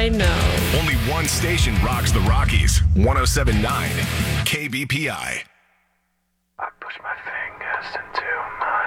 I know. Only one station rocks the Rockies. 107.9 KBPI. I push my fingers into my